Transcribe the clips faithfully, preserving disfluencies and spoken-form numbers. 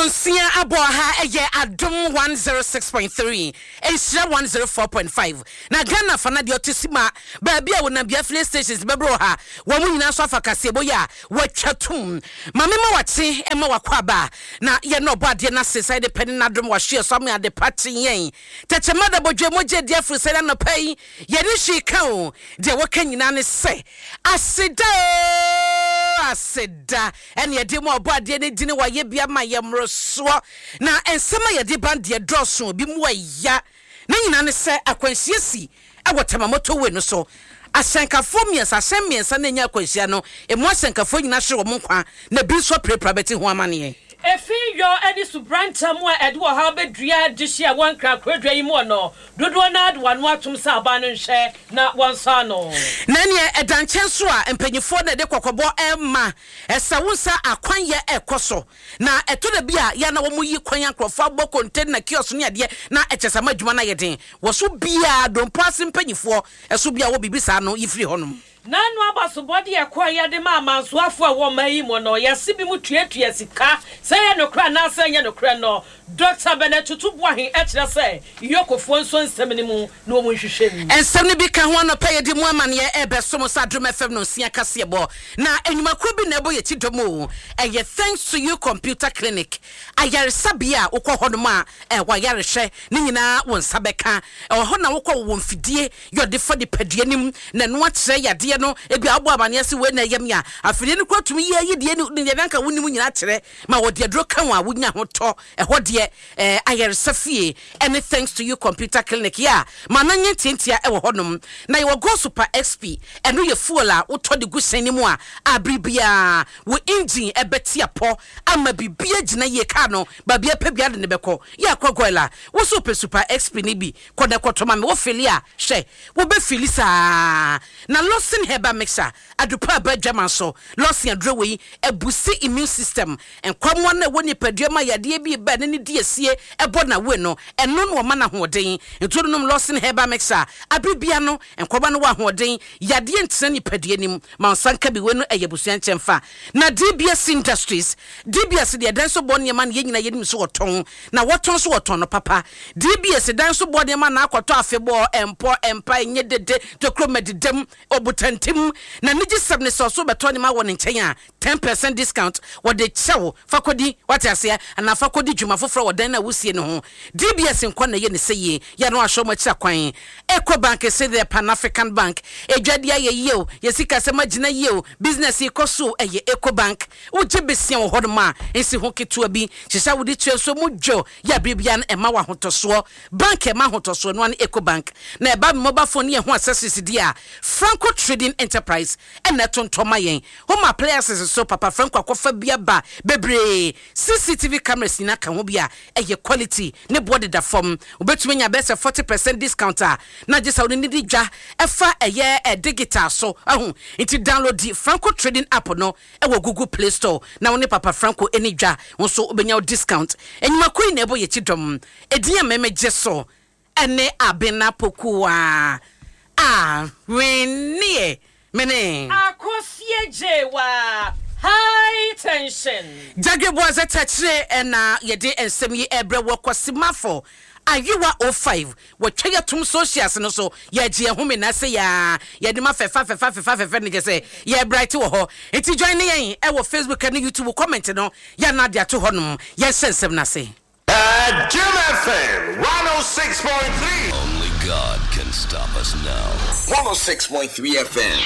Nsia aboha eye adom one oh six point three Asia one oh four point five na Ghana fana de otisima ba bia wo na bia fleet stations bebro ha wo mu nyina so afa kasebo ya watwatum mame ma wate e ma wakwaba na ye no boade na seside pen na dom wa hwe so me ade party yen techema da bodwe moje de afru se na pai ye de hwe ka o de wo ka nyina ne se aseda aseda ene ye de mo boade ne dine wa ye bia ma ye so na ensema ye de bande drosso bi mu aya na nyina ne se akwansiesi awotama moto we no so asenkafo miensa asem miensa na nya akwansia no emu asenkafo nyina hwe wo nkwa na bi so prepare beti ho amane efi yo edi subranta mu a edi wo ha bedua dihia wan kra kradua yi mu no dodo na adwa no atum sa aba no nhwe na wonsa no na ne edanche so a empanyifo na de kokobo emma esa wonsa akwan ye ekoso na eto da bia ya na wo mu yi kwan akrofo abo container kiosk ne ade na echesama dwuma na yeden wo so bia dompo asempanyifo eso bia wo bibisa no yifri honom nanu abaso body ekwa ya de ma mansoafo a wo mayi mo no yesi bi mu tuatua sika se ye no kra na se ye no kra no Doctor Benetutu Boahin etre se yokofo nso nsem ni mu na wo nhwehwe mi ensem ni bi ka ho no pay di mu amane e be so mo sadrum F M no sia kase bo na enwumakro bi na ebo ye tidomo eye thanks to you computer clinic ayare sabia ukọ hono ma e wa yare hwe ni nyina won sabeka e ho na ukọ wo mfidie yode for de padua nim na no akyere yade no ebi abo amane ase we na yam ya afide ni kwatumi ye yide ni de nanka wonim nyina kyere ma wode adro kan wa wonya ho to e ho de eh ayere safie and thanks to you computer clinic ya mananye tintia e wo honom na ye go super X P eno ye fuel a utọ de gusen ni mu a abribia wo engine e betia po ama bibia gina ye ka no ba bia pa bia de ne beko ya kwagoila wo super super X P ni bi koda kotoma me wo fili a hwe wo be fili sa na losin heba mixer adupa ba dwaman so losin adrowe ebusi immune system enkwamwa na woni padua ma yade bi ba ne die sie ebo na we no eno no ma na hoden etu no losin heba mixer abribia no enkwaba no wa hoden yade entra ni padua nim ma sanka bi we no eyebusuan chemfa na D B S Industries D B S de dan so bon yema na yenyina yenim so oton na woton so oton no papa D B S dan so bon yema na akoto afebo empo empa nye dede tokro medidem obutantim na niji sebne so so beto ni ma won nchen a ten percent discount wo de chew fakodi watiase na fakodi djuma foforo wo dan na wusie ne ho D B S nkwa na ye ne seye ya no ahwo machi akwan Eco Bank say the Pan African Bank edwade ye yeo ye sika se magina yeo business ikoso eye Eco Bank uje besia wo hodoma ensi ho ketua bi hisa wodi tuaso mujo ya bibia na ema wa hotoso bank ema hotoso no an Eco Bank na eba mobile phone ye ho accessories dia Franco Trading Enterprise ena tontoma yen home appliances so papa Franco akofa bia ba bebre C C T V cameras na ka ho bia eye quality ne body da form obetumi nya best forty percent discount na just awni di dwa efa eye e digital so ahu inti download the Franco Trading app no e wo Google Play Store na woni papa Franco eni dwa wonso obenya discount enyuma koi na ebo ye chidom ediya meme jeso ene abena pokuwa ah wenie mene akosie jewa high tension jagebo azatachire ena yede ensem yi ebre wokosimafo Ayiwa oh five watwa ya tum socials no so ya gie home na se ya ya de ma fefa fefa fefa fefa ne se ya bright wo ho enti join ne yen e wo Facebook and YouTube comment no ya na dia to honom ya sensem na se at Jim F M one oh six point three. Only God can stop us now. one oh six point three F M.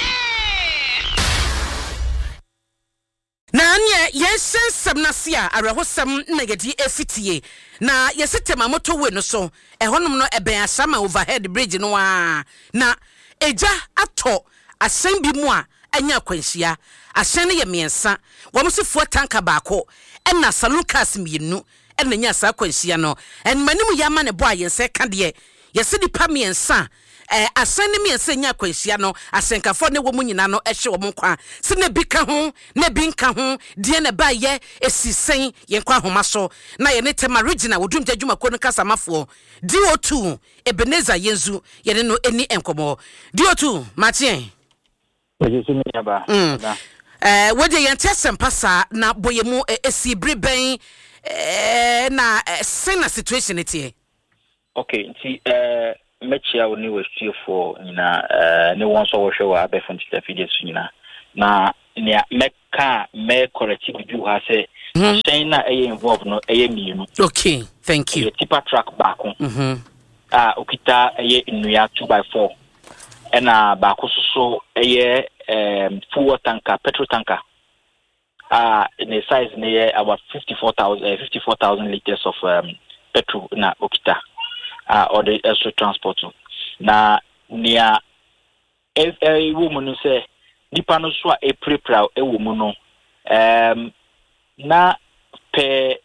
Na anye yensensem na se a arehosem na yedi efitie na yesetema moto we no so ehonum no eben asama overhead bridge no a na eja ato asen bi mu a anya kwanhia asen ne ye miensa womsefo tanka baako ena salukas mienu ena nya sa kwanhia no en manim yama ne bo a yense ka de yese dipa miensa eh asane mi ense nya kwanhia no asenkafo ne wo mu nyina no ehwe wo nkwa se ne bi ka ho ne bi nka ho de ne ba ye esisen ye nkwa homa so na ye ne tema regional wodum jadwuma ko no kasamafo D O two Ebenezer Yenzu ye ne no eni enkomo D O two matien Ejesu mi yaba eh wode ye ntesem pasa na boyemu esi breben eh na sena situation it here. Okay, nti eh mechia woni we for nyina eh ne won so wo hwe wa abefon ti video so nyina na ne meka me correct bidu ha say say na eye involved no eye mienu. Okay, thank you. Tipa track back on. Mhm. Ah okita eye nnua two by four. Ena back so eye um fuel tanker, petrol tanker. Ah in the size near about fifty-four thousand uh, fifty-four thousand liters of um, petrol na okita. Uh, or the extra transport. Na near a woman who say, Nipano swa a pre-proud a woman no. Um, na pe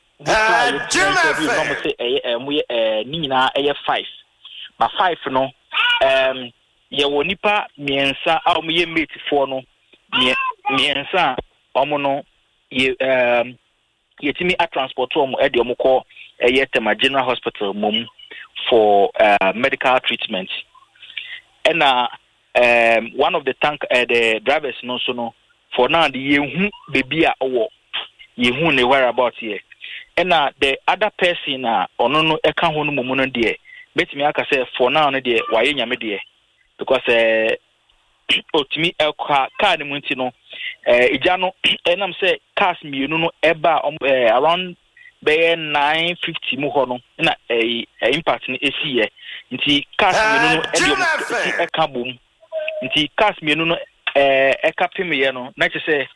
Nina a five. But five no. Um, ye wo nipa miensa au miye mate for no. Miensa omono ye um ye timi a transport omo e de omo call a yetema General Hospital mum. For uh, medical treatment, and uh, um, one of the tank uh, the drivers no so no for now the yehu baby a owo yehu ne whereabouts here, and uh, the other person uh, ono no eka ho no mumu no de betimi aka say for now no de waye nyame de because uh, otimi ekwa car ne munti no uh, ija no enam say cars mienu no eba um, uh, around be nine fifty mu hono na eh impact ni esi ye nti cars mienu no e eka bom nti cars mienu no eh eka pem ye no na che say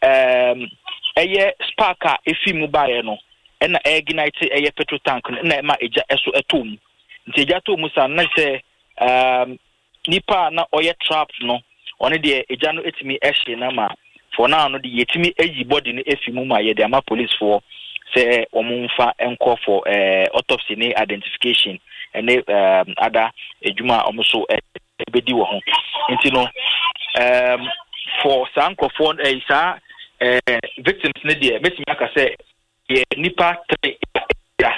um eye sparker efi mu ba ye no e na ignite eye petrol tank na ma eja eso etom nti eja to mu sa na say um nipa na oye trap no one de eja no etimi ehye na ma for now no de yetimi eyi body no efi mu ma ye de ama police for say omunfa enko for uh, autopsy ne identification and um, other ejuma omuso ebedi wo ho nti no um for sanko for eh sa eh victims ne de metimi aka say ye nipa three ya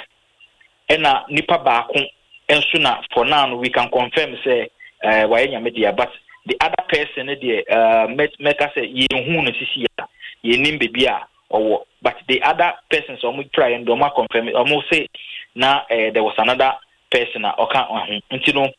ena nipa baako enso na for now no we can confirm say uh, why nyame dia but the other person ne de uh, make us say ye hu no sisi ya ye nim bebia or but the other persons almost try and don't confirm it almost say now uh, there was another person or can't you know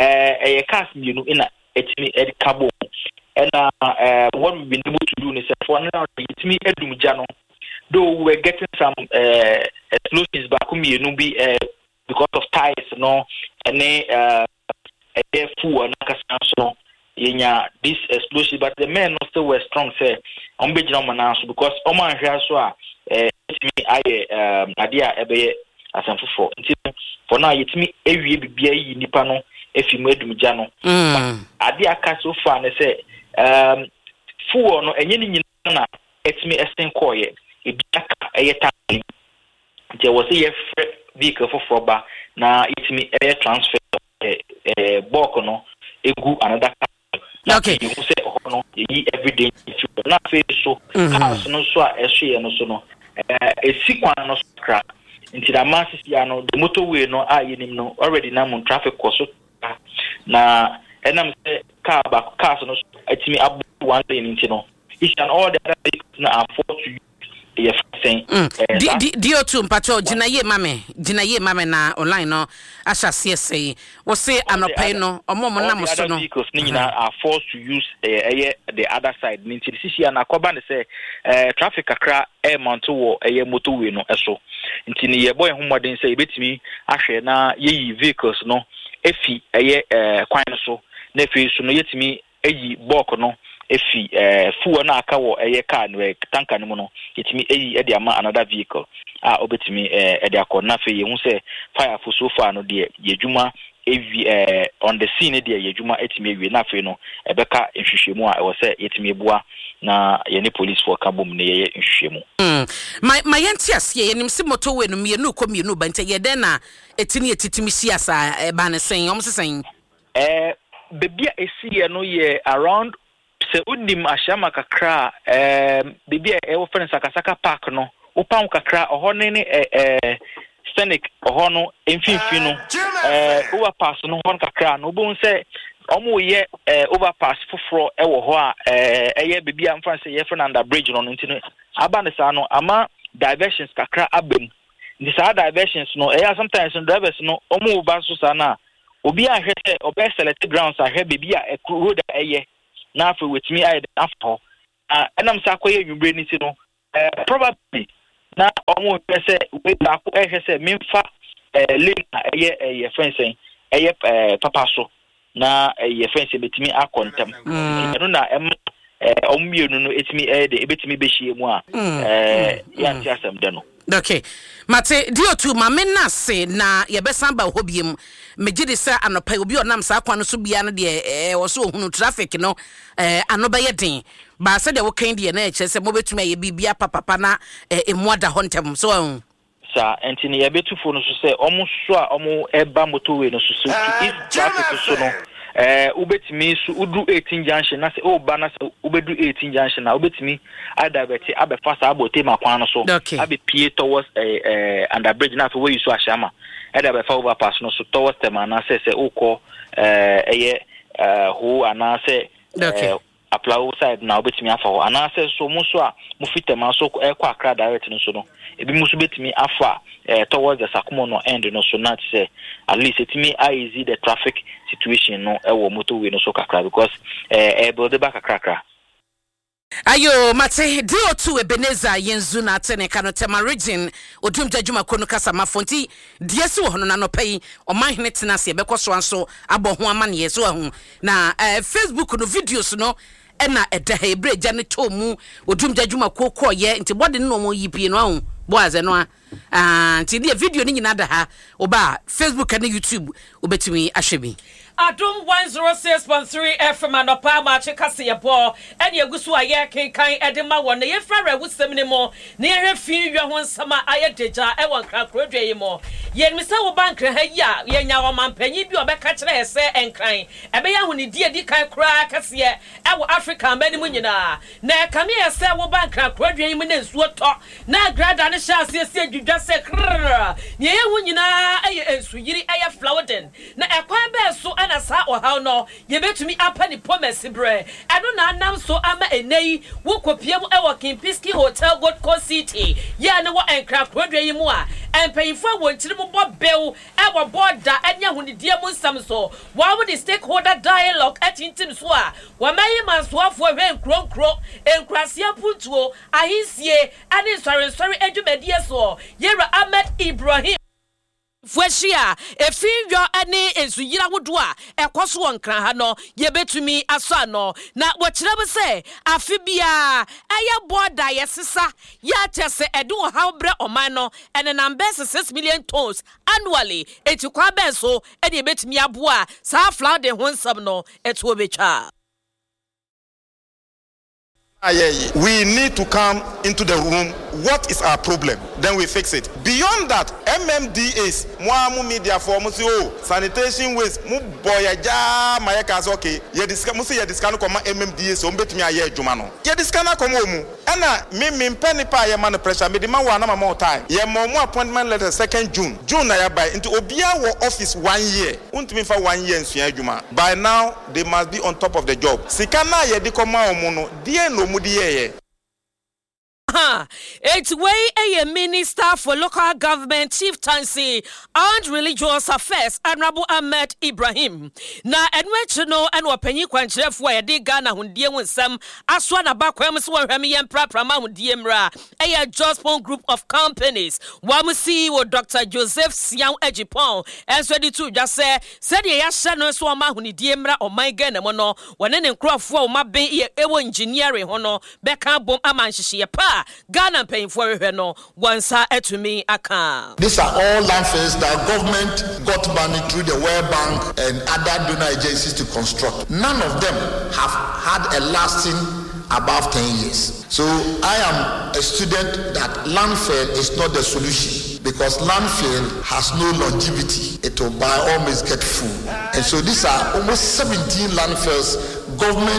a cast you know in a etimi cabo and uh, what we've been able to do is for now it's me edum jano though we're getting some uh explosives back you know be uh, because of tires no and uh a fool and so yenya this explosion but the men also were strong say on be man because o man hwa so a eh me aye um adia ebe asanfo for for now yetimi ewie bibia yi nipa no efimu edumja no adia ka so far ne say um fuo no enye ni nyina na etimi esten koye ebia ka eye tan je wo say ye vehicle for for ba na etimi eye transfer eh eh bok no egu another car. Okay. You say oh you every day na face so cars no so a ehwe no so no eh esikwan no kra nti da masses ya no the motorway no a yenim no already na mon traffic course na enam say car back cars no etimi abu one lane nti no each and all the other vehicles na afford to yes saying di di o two mpacho ginaye mame ginaye mame na online no asha C S A wo say anopai no omo na mo so no because nina are forced to use uh, the other side nti sisi na koba ne say uh, traffic akra e mount wo eye motorway no eso nti ne ye boy homodin say betimi ahwe na yeyi vehicles no efi eye uh, kwan so na efi so no yetimi eyi bulk no efi eh fuwa na aka wo eye car no tanker no no etimi eyi e de ama another vehicle a obetimi eh e de akona fe ye hu se fire for so far no de yedwuma evi eh on the scene de yedwuma etimi ewie na fe no ebeka nhwehwemu a e wo se yetimi ebua na ye ne police for kabom ne ye nhwehwemu mm my my entias ye nim se motorway no mienu ko mienu ba nte ye de na etini etitimi siasa e ba ne sen om se sen eh bebia esi no ye around se unim ashama kakra eh bibia e wo friends akasaka park no upan kakra oho ne ne eh scenic oho no emfinfin no eh overpass no hon kakra no bo nse omo ye overpass foforo e wo ho a eh eye bibia mfa se ye friend under bridge no ntino aba ne sa no ama diversions kakra abem this are diversions no eh sometimes no drivers no omo ba so sana obi a hwete obe select grounds a hwe bibia e road eye na afa wetimi aye afọ ah enam sa koye nwumbre ni ti no eh probably na omo pese we ta ko ehwe se memfa eh lane eye eye fence eye papa so na eye fence betimi akontem no na em eh omienu no etimi eh de ebetimi behie mu a eh ya ti asem de no. Okay. Mate dio tu mame na se na ye besan ba hobiem megide se anopa obi onam sa kwa no so bia no de eh wo so hunu traffic no eh anoba ye den ba se de wo kan de na e che se mo betumi ye bibia papa na eh emoada hontem so um sa entini ye betufo no so se omo so a omo eba motorway no so so if traffic so no eh ubetimi su udu eighteen junction na se o ba na se ubedu eighteen junction na ubetimi adabeti abefasa abote makwan no so abe pie towards eh eh under bridge na so we use ashama adabefa overpass no so towards them na se se ukọ eh eye eh ho ana se eh applaw side na ubetimi afa ho ana se so mo so a mo fitema so e kwa akra direct no so no ebi mo so betimi afa eh towards the Sakumo no end no so not say at least it me easy the traffic situation no e wo motorway no so kakra because eh e build back kakra. Ayo mate dio tu Ebeneza yenzu na tene kanotema region odumja juma kono kasa mafonti diesi wo hono na no pai o manhene tena se be koso anso abo ho amane yeso ahu na eh, Facebook no videos no ena eda hebreja ne tomu odumja juma kokko ye nti body no mo yipi no ahu boaze no ah nti die video ni nyina da ha oba Facebook and YouTube obetumi ahwebi Adum one oh six point three F M anopa ma chekase ye bo ene egusu aye kenkan edema won ye frere wusem ni mo ne ye fi wi ho nsama aye deja e won krakrodwe yi mo ye mi se wo bank ha ya ye nya wo mampanyi bi obeka kire ese enkran e be ya ho ni die di kan kra kase ye e wo Africa mani mu nyina na ka me ye se wo bank krakrodwe yi mo na nsuo to na grada ne sha se se dwudwa se krrr ne ye hu nyina aye ensu yiri aye flowden na ekwan be so ana sa o how no ye betumi apa ni promise bre eno na anam so ama enei wo kopiem e wo Kimpiski Hotel Gold Coast City ye na wo enkra prodwe yi mu a empayifo wo ntiri mo bobel e wo border anya hunidie mu nsam so wo wo the stakeholder dialogue atintim so a wo mayi mansoafo hwe nkronkro enkrasia puntuo ahisie ani sorry sorry edwumadie so Yera Ahmed Ibrahim Fweshia efi yo ane ensuyira wodo a ekoso wonkran ha no ye betumi aso ano na wo kirebe se afibia eye border yesesa ya tese edu ha bre oman no ene numbers six million tons annually etikwa benso ene betumi aboa sa flood ho nsam no eto betwa. We need to come into the room. What is our problem? Then we fix it. Beyond that, M M D As, Mwamu media for Musio, sanitation waste, Muboyaja, Mayaka's okay. Ye discuss Musi, ye discount come M M D As, Umbet me a year, Jumano. Ye discount come home. Anna, me, me, penny pie, ye man pressure, me demand one more time. Ye more appointment letter second June. June, I buy into Obia office one year. Unt me for one year in Juma. By now, they must be on top of the job. Sikana, ye dikoma omono, dear no. Ha, it's way a minister for local government chieftaincy and religious affairs Honorable Ahmed Ibrahim. Na enwechi no en wapanyi kwanchirefo ya di Ghana hundie wonsam aswa na bakwam so hwam yem praprama hundie mra eya Jospon Group of Companies wamusi wo Doctor Joseph Sian Ejipon enso di tu dwa se se de ya hye no so ma hundie mra oman Ghana mo no wone ne nkrofo o ma ben ewo engineering ho no beka bom amanhyehye pa Ghana paying for it no once etumi aka. These are all landfills that government got money through the World Bank and other donor agencies to construct. None of them have had a lasting above ten years. So I am a student that landfill is not the solution because landfill has no longevity. It will by all means get full. And so these are almost seventeen landfills government